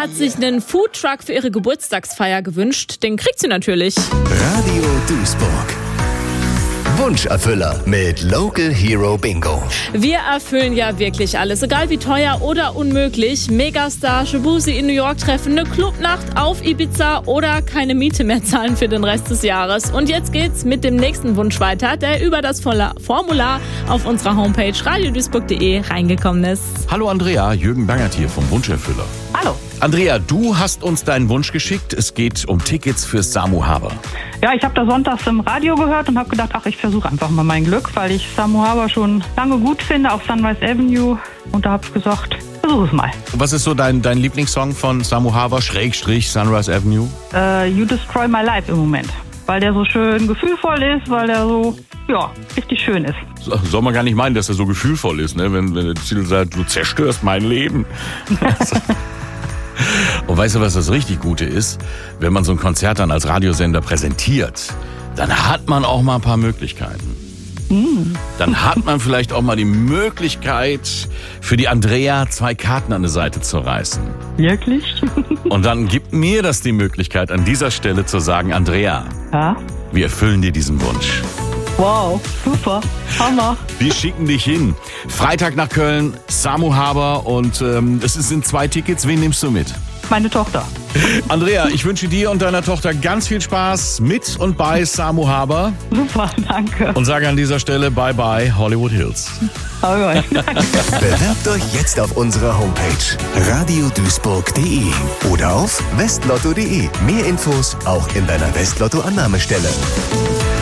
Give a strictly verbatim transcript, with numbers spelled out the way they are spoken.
hat sich einen Foodtruck für ihre Geburtstagsfeier gewünscht. Den kriegt sie natürlich. Radio Duisburg. Wunscherfüller mit Local Hero Bingo. Wir erfüllen ja wirklich alles, egal wie teuer oder unmöglich. Megastar, Shabuzi in New York treffen, eine Clubnacht auf Ibiza oder keine Miete mehr zahlen für den Rest des Jahres. Und jetzt geht's mit dem nächsten Wunsch weiter, der über das Formular auf unserer Homepage radio duisburg punkt de reingekommen ist. Hallo Andrea, Jürgen Bangert hier vom Wunscherfüller. Hallo. Andrea, du hast uns deinen Wunsch geschickt. Es geht um Tickets für Samu Haber. Ja, ich habe da sonntags im Radio gehört und habe gedacht, ach, ich versuche einfach mal mein Glück, weil ich Samu Haber schon lange gut finde auf Sunrise Avenue. Und da habe ich gesagt, versuche es mal. Was ist so dein, dein Lieblingssong von Samu Haber, Schrägstrich Sunrise Avenue? Uh, You Destroy My Life im Moment. Weil der so schön gefühlvoll ist, weil der so, ja, richtig schön ist. So, soll man gar nicht meinen, dass er so gefühlvoll ist, ne? Wenn, wenn der Titel sagt, du zerstörst mein Leben. Und weißt du, was das richtig Gute ist? Wenn man so ein Konzert dann als Radiosender präsentiert, dann hat man auch mal ein paar Möglichkeiten. Mm. Dann hat man vielleicht auch mal die Möglichkeit, für die Andrea zwei Karten an die Seite zu reißen. Wirklich? Und dann gibt mir das die Möglichkeit, an dieser Stelle zu sagen, Andrea, ja? Wir erfüllen dir diesen Wunsch. Wow, super, Hammer. Wir schicken dich hin. Freitag nach Köln, Samu Haber und ähm, es sind zwei Tickets. Wen nimmst du mit? Meine Tochter. Andrea, ich wünsche dir und deiner Tochter ganz viel Spaß mit und bei Samu Haber. Super, danke. Und sage an dieser Stelle bye bye Hollywood Hills. Okay, danke. Bewerbt euch jetzt auf unserer Homepage radio duisburg punkt de oder auf westlotto punkt de. Mehr Infos auch in deiner Westlotto-Annahmestelle.